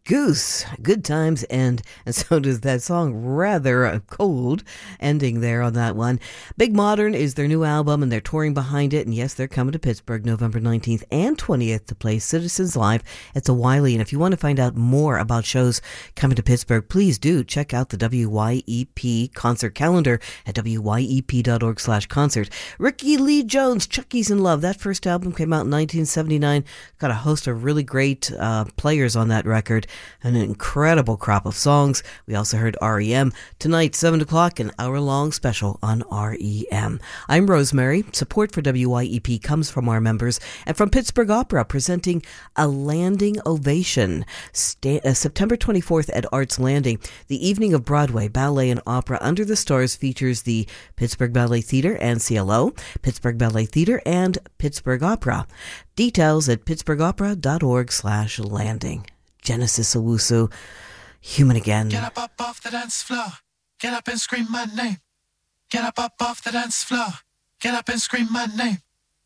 Goose, Good Times End, and so does that song, rather cold, ending there on that one. Big Modern is their new album, and they're touring behind it, and yes, they're coming to Pittsburgh November 19th and 20th to play Citizens Live at the Wiley. And if you want to find out more about shows coming to Pittsburgh, please do check out the WYEP concert calendar at wyep.org/concert. Ricky Lee Jones, Chucky's in Love, that first album came out in 1979, got a host of really great players on that record. An incredible crop of songs. We also heard REM. Tonight, 7 o'clock, an hour-long special on REM. I'm Rosemary. Support for WYEP comes from our members and from Pittsburgh Opera, presenting A Landing Ovation. September 24th at Arts Landing. The evening of Broadway, ballet, and opera under the stars features the Pittsburgh Ballet Theater and CLO, Pittsburgh Ballet Theater, and Pittsburgh Opera. Details at pittsburghopera.org/landing. Genesis Owusu, Human Again. Get up off the dance floor. Get up and scream my name. Get up off the dance floor. Get up and scream my name.